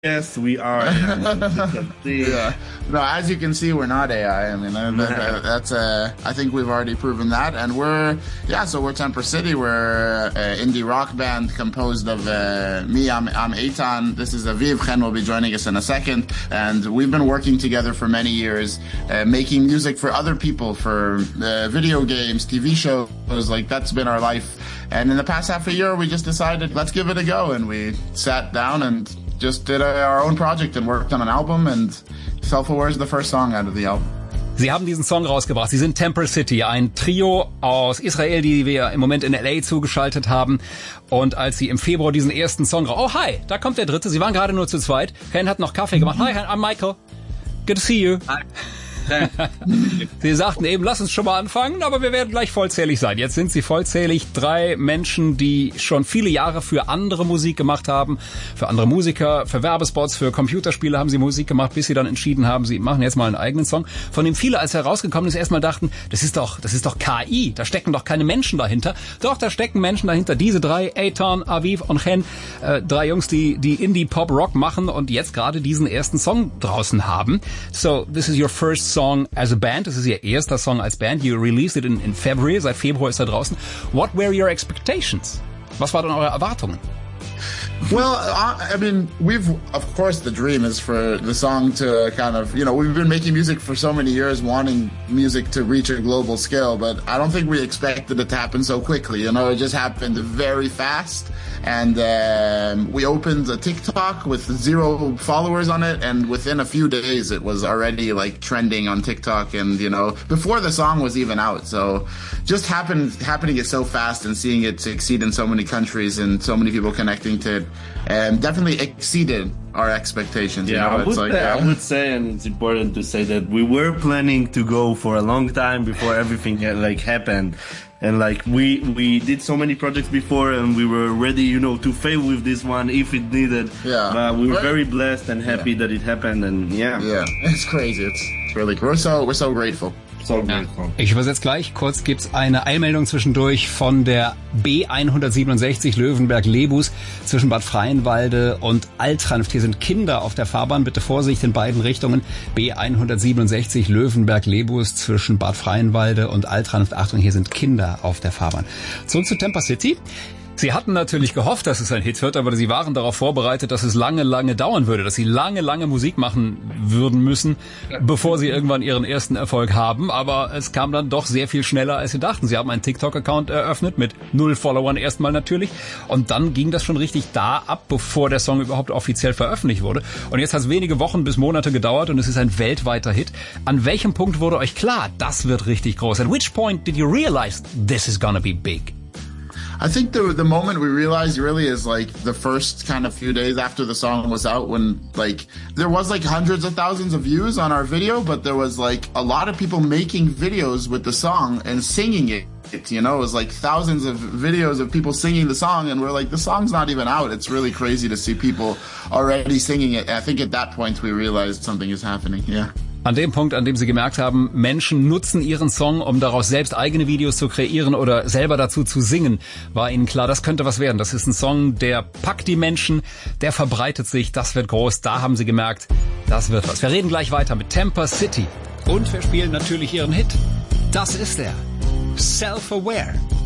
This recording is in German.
Yes, we are. Yeah. No, as you can see, we're not AI. I mean, that's I think we've already proven that. And we're Temper City. We're an indie rock band composed of me. I'm Eitan. This is Aviv. Chen will be joining us in a second. And we've been working together for many years, making music for other people, for video games, TV shows. Like, that's been our life. And in the past half a year, we just decided, let's give it a go. And we sat down and just did our own project and worked on an album, and Self-Aware is the first song out of the album. Sie haben diesen Song rausgebracht. Sie sind Temper City, ein Trio aus Israel, die wir im Moment in LA zugeschaltet haben. Und als Sie im Februar diesen ersten Song oh, hi, da kommt der dritte. Sie waren gerade nur zu zweit. Ken hat noch Kaffee gemacht. Hi, I'm Michael. Good to see you. Hi. Sie sagten eben, lass uns schon mal anfangen, aber wir werden gleich vollzählig sein. Jetzt sind sie vollzählig. 3 Menschen, die schon viele Jahre für andere Musik gemacht haben, für andere Musiker, für Werbespots, für Computerspiele haben sie Musik gemacht, bis sie dann entschieden haben, sie machen jetzt mal einen eigenen Song, von dem viele, als er rausgekommen ist, erstmal dachten, das ist doch KI, da stecken doch keine Menschen dahinter. Doch, da stecken Menschen dahinter. Diese 3, Eitan, Aviv und Chen, 3 Jungs, die Indie-Pop-Rock machen und jetzt gerade diesen ersten Song draußen haben. So, this is your first song as a band. Das ist Ihr erster Song als Band. You released it in February. Seit Februar ist er draußen. What were your expectations? Was waren eure Erwartungen? Well, I mean, of course, the dream is for the song to kind of, we've been making music for so many years, wanting music to reach a global scale, but I don't think we expected it to happen so quickly. It just happened very fast. And we opened a TikTok with 0 followers on it, and within a few days it was already like trending on TikTok, and before the song was even out. So just happening it so fast and seeing it succeed in so many countries and so many people connecting to it definitely exceeded our expectations. I would say, and it's important to say that we were planning to go for a long time before everything happened. And we did so many projects before, and we were ready, to fail with this one if it needed. Yeah. But we were very blessed and happy that it happened, and yeah. It's crazy. It's really cool. We're so grateful. So grateful. Ich übersetze gleich. Kurz gibt's eine Eilmeldung zwischendurch von der B167 Löwenberg-Lebus zwischen Bad Freienwalde und Altranft. Hier sind Kinder auf der Fahrbahn. Bitte Vorsicht in beiden Richtungen. B167 Löwenberg-Lebus zwischen Bad Freienwalde und Altranft. Achtung, hier sind Kinder auf der Fahrbahn. Zurück zu Temper City. Sie hatten natürlich gehofft, dass es ein Hit wird, aber Sie waren darauf vorbereitet, dass es lange, lange dauern würde, dass Sie lange, lange Musik machen würden müssen, bevor Sie irgendwann Ihren ersten Erfolg haben. Aber es kam dann doch sehr viel schneller, als Sie dachten. Sie haben einen TikTok-Account eröffnet, mit 0 Followern erstmal natürlich. Und dann ging das schon richtig da ab, bevor der Song überhaupt offiziell veröffentlicht wurde. Und jetzt hat es wenige Wochen bis Monate gedauert und es ist ein weltweiter Hit. An welchem Punkt wurde euch klar, das wird richtig groß? At which point did you realize this is gonna be big? I think the moment we realized really is the first kind of few days after the song was out, when there was hundreds of thousands of views on our video, but there was a lot of people making videos with the song and singing it. It was thousands of videos of people singing the song, and we're the song's not even out. It's really crazy to see people already singing it. I think at that point we realized something is happening. Yeah. An dem Punkt, an dem Sie gemerkt haben, Menschen nutzen Ihren Song, um daraus selbst eigene Videos zu kreieren oder selber dazu zu singen, war Ihnen klar, das könnte was werden. Das ist ein Song, der packt die Menschen, der verbreitet sich, das wird groß. Da haben Sie gemerkt, das wird was. Wir reden gleich weiter mit Temper City. Und wir spielen natürlich Ihren Hit. Das ist er. Self-Aware.